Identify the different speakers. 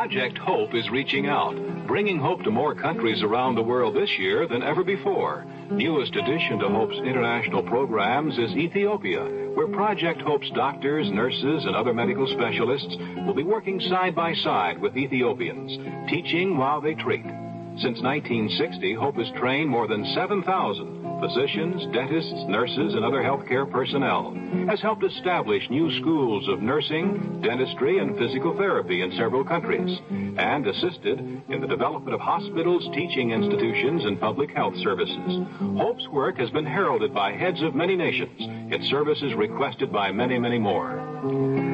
Speaker 1: Project Hope is reaching out, bringing hope to more countries around the world this year than ever before. Newest addition to Hope's international programs is Ethiopia, where Project Hope's doctors, nurses, and other medical specialists will be working side by side with Ethiopians, teaching while they treat. Since 1960, Hope has trained more than 7,000 physicians, dentists, nurses, and other healthcare personnel, has helped establish new schools of nursing, dentistry, and physical therapy in several countries, and assisted in the development of hospitals, teaching institutions, and public health services. Hope's work has been heralded by heads of many nations, its services requested by many, many more.